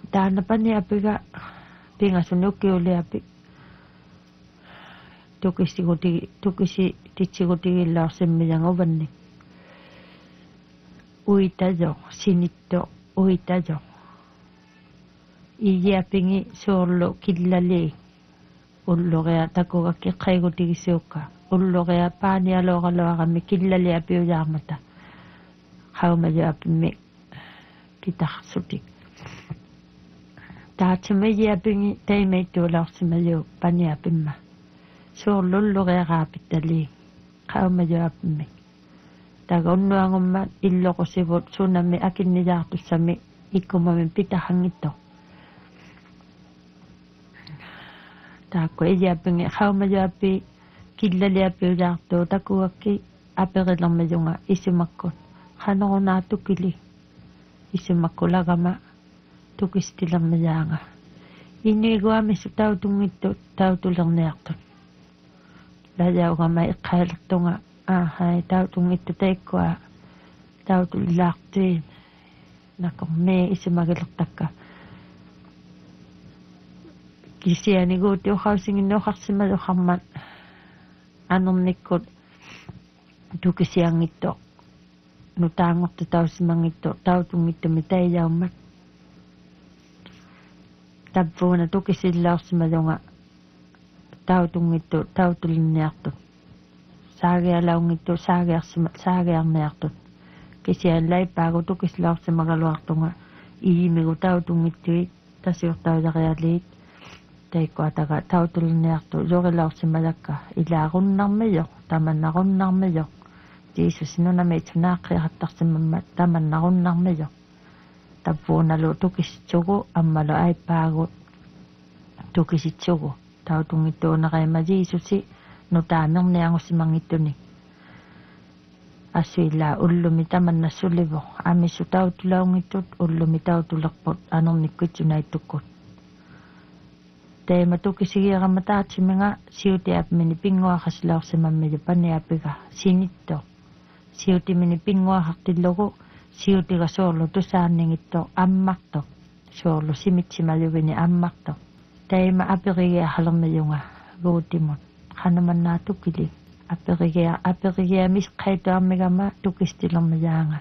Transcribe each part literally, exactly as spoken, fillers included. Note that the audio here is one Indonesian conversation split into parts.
Taana pani apiga pinga sunuki ule api. Tukisi kuti tukisi titsi kuti lausemmi jangovani. Uitajo sinitto uitajo. Iya pingi solo killali. Ullorea takoga ki kaiguti sioka. Ullorea pani aloga loga mi killali api ujamata. Haumajo api mi kitahsuti. Taatsumaji apingi teimeitu lausimajo pani apimma. Solo ullorea apitali. Haumajo api mi. Taga unnuangumma illoko sivot sunami akinni jaartussami ikkumami pitahangito. Taako ejiapingi haumajo api killali api ujaartu takuakki aperillamajunga isimakkut. Hanogona tukili isimakkulagama tukistilamajanga. Iniguami su tautungittu tautulerniartut. Lajaugama iqqailirtunga ahai tautungittu teikkua tautulilaartuin. Nako me isimagilertakka. Kisiani guuti uhausingin nuharsimaju hamman anornikkut tukisiangitto. Nutaangortu tausimangitto tautungittu teijaummat. Tabbuuna tukisillaarsimajunga tautungittu tautulinniartut. Saagialaungittu saagiarsima saagiarniartut. Kisian laipaagu tukislaarsimagaluartunga iimigu tautungittuit tasiurtaujarialiit. Teikkoataga tautulinniartu jorilaarsimalakka ilaarunnarmijo tamannarunnarmijo. Jesus sinunami itsunaaqqiqattarsimamma tamannarunnarmijo. Tabbuunalu tukisitsugu ammalu aipaagut tukisitsugu tautungittuunereima Jesusi nutaamirniangusimangittuni. Asuilla ullumi tamannassulivo amisu tautulaungittut ullumi tautulerput anornikkitsunaitukut. Teema tukisigiarama taatsiminga siutiapmini pinguaqaslaorsimammilu paniapiga sinitto. Siutimini pinguaqartillugu siutiga soorlu tusaanningitto ammarto. Soorlu simitsimaluvini ammarto. Teema apirigiahalermijunga guutimut. Hanamannaa tukili. Apirigia apirigia misqaituarmigama tukistilermijaanga.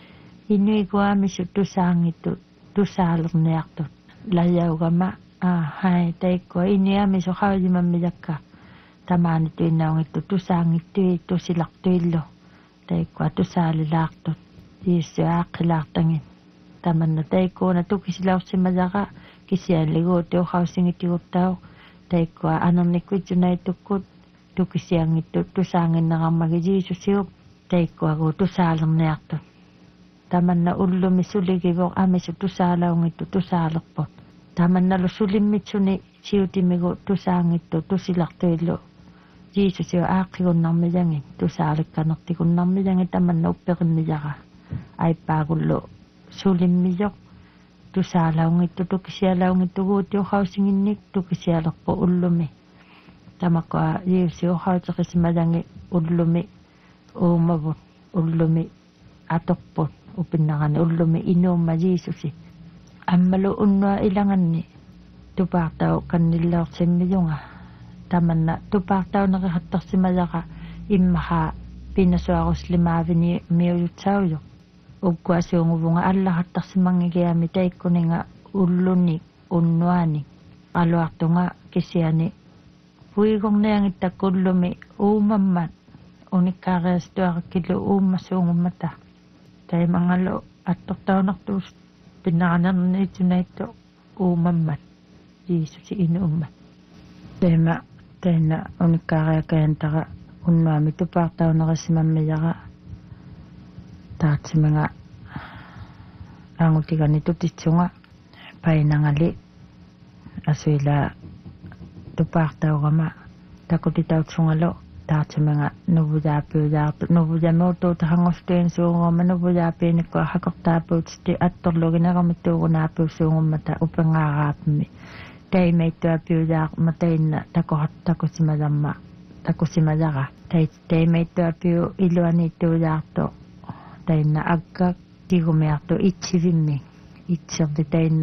Inuiguamisu tusaangittu tusaalerniartut. Lajaugama ahai teikkua iniamisu haujimammijakka. Tamaanitu innaungittu tusaangittu tusilartuillu. Teikkua tusaalilaartut. Jeesu aaqqilaartangin. Tamanna teikkuuna tukisilaursimajaqa kisianliguuti uhausingitiguttau. Teikkua anernikkuitsunaitukut. Tukisiangittu tusaanginneqarmagi Jeesusiup. Teikkuagu tusaalerniartut. Tamanna ullumi suligivo amisu tusaalaungittu tusaalerput. Tamannalu sulimmitsuni siutimigu tusaangittu tusilartuillu. Jeesusio aaqqigunnarmijangin tusaalikkanertikunnarmijangin tamanna upperinnijaqa. Aipaagullu sulimmijoq tusaalaungittu tukisialaungittu guuti uhausinginnik tukisialerpu ullumi. Tamakua Jeesusi uhauteqisimajangi ullumi uumavut ullumi atorput upinnaqani ullumi inuumma Jeesusi. Ammalu unnua ilanganni tupaartau kannillaorsimmijunga. Tamanna tupaartau nerihattarsimajaqa immaha pinasuaruslimaavini miuyutsaujo. Ukkua siunguvunga allahattarsimangigiami teikkuninga ulluni unnuani. Aluartunga kisiani puigorniangittak ullumi uumammat unikkaariastuarakkilu uummassuungummata. Taimangalu attortaunartuus pinnaqanerniitsunaittu uumammat Jeesusi inuummat. Teema teina unikkaariakayantara unnuami tupaartaunerissimammijaqa taatsiminga aangutigani tutitsunga painangali asuila tupaartaugama takutitautsungalu taatsiminga nuvujaapiujaartu nuvujamuutuutahangortuin suungorma nuvujaapiinikua hakortaapuutsti attorlugineqamittuugunaapiussuungummata upengaaraapmi teimeittuapiujaarma teinna takohat takusimalamma takusimajaqa teimeittuapiu iluaniittuujaartu teinna akka tigumiartu itsivimmi itserti teinna